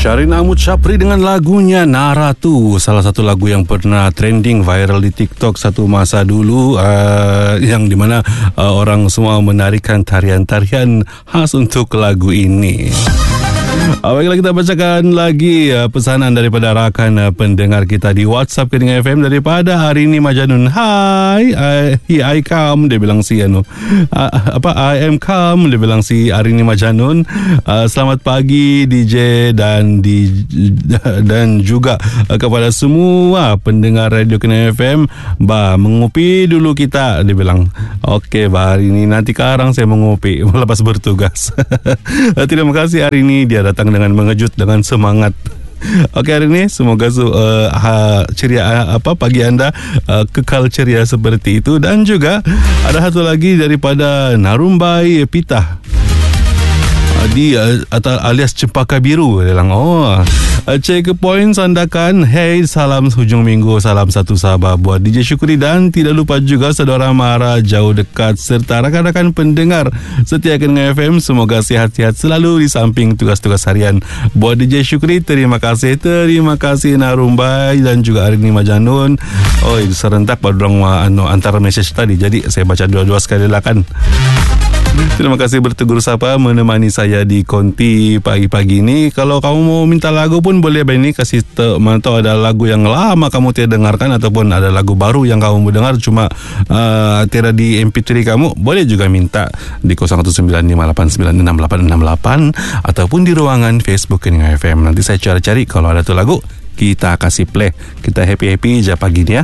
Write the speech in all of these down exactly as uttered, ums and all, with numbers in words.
Sharina Ahmad Syapri dengan lagunya Naratu, salah satu lagu yang pernah trending viral di TikTok satu masa dulu, uh, yang dimana uh, orang semua menarikan tarian-tarian khas untuk lagu ini. Uh, baiklah, kita bacakan lagi uh, pesanan daripada rakan uh, pendengar kita di WhatsApp Keningan F M daripada Harini Majanun. Hai, uh, I come, dia bilang si anu. Uh, apa I am come, dia bilang si Harini Majanun. Uh, selamat pagi D J dan di dan juga uh, kepada semua pendengar radio Keningan F M. Ba, mengopi dulu kita, dia bilang. Okey, bah, hari ini nanti karang saya mengopi lepas bertugas. Terima kasih hari ini, dia datang dengan mengejut, dengan semangat. Okey, hari ini semoga uh, ha, ceria uh, apa pagi anda uh, kekal ceria seperti itu. Dan juga ada satu lagi daripada Narumbai Pitah di uh, alias Cempaka Biru. Dia bilang, oh, check point sandakan. Hey, salam hujung minggu, salam satu sahabat buat D J Syukri dan tidak lupa juga saudara Mara jauh dekat serta rakan-rakan pendengar setia Keningan F M. Semoga sihat-sihat selalu di samping tugas-tugas harian. Buat D J Syukri, terima kasih, terima kasih Narumbai dan juga Arini Majanun. Oh, itu serentak pada orang anu antara message tadi, jadi saya baca dua-dua sekali lah kan. Terima kasih bertegur sapa menemani saya di konti pagi-pagi ini. Kalau kamu mau minta lagu pun boleh ini, kasih te, mantau ada lagu yang lama kamu tidak dengarkan ataupun ada lagu baru yang kamu mau dengar cuma uh, tiada di M P tiga kamu, boleh juga minta di kosong satu sembilan lima lapan sembilan enam lapan enam lapan ataupun di ruangan Facebook Keningan F M. Nanti saya cari-cari kalau ada tu lagu, kita kasih play. Kita happy-happy je pagi ni ya.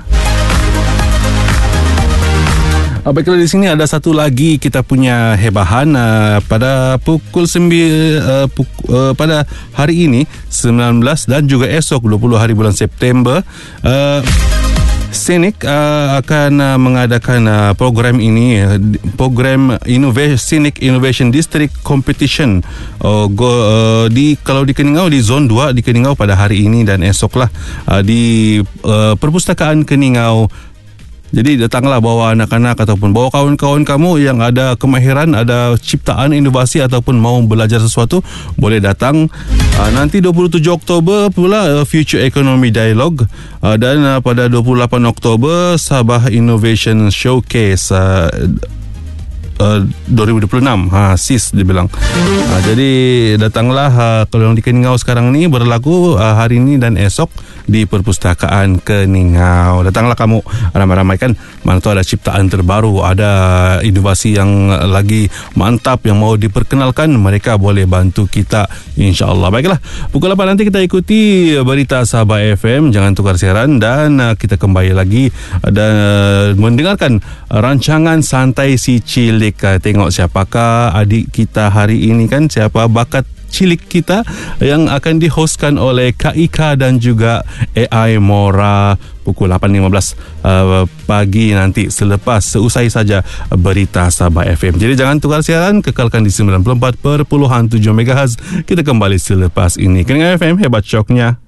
Baiklah, di sini ada satu lagi kita punya hebahan uh, pada pukul sembilan uh, puk- uh, pada hari ini sembilan belas dan juga esok dua puluh hari bulan September. Uh, Scenic uh, akan uh, mengadakan uh, program ini, uh, program Innovation Scenic Innovation District Competition uh, go, uh, di kalau di Keningau di Zon dua di Keningau pada hari ini dan esok lah uh, di uh, Perpustakaan Keningau. Jadi datanglah bawa anak-anak ataupun bawa kawan-kawan kamu yang ada kemahiran, ada ciptaan, inovasi ataupun mau belajar sesuatu, boleh datang. Uh, nanti dua puluh tujuh Oktober pula uh, Future Economy Dialogue uh, dan uh, pada dua puluh lapan Oktober Sabah Innovation Showcase uh, Uh, dua ribu dua puluh enam ha, S I S dia bilang. uh, Jadi datanglah uh, kalau yang di Keningau sekarang ni berlaku uh, hari ini dan esok di Perpustakaan Keningau. Datanglah kamu ramai-ramai kan. Mana tu ada ciptaan terbaru, ada inovasi yang lagi mantap yang mau diperkenalkan, mereka boleh bantu kita insya-Allah. Baiklah, pukul lapan nanti kita ikuti berita Sabah F M. Jangan tukar siaran dan uh, kita kembali lagi dan uh, mendengarkan rancangan Santai Si Cilik. Tengok siapakah adik kita hari ini kan, siapa bakat cilik kita yang akan dihostkan oleh Kak Ika dan juga A I Mora pukul lapan lima belas uh, pagi nanti selepas seusai saja berita Sabah F M. Jadi jangan tukar siaran, kekalkan di sembilan puluh empat perpuluhan tujuh megahertz. Kita kembali selepas ini. Keningan F M, hebat syoknya.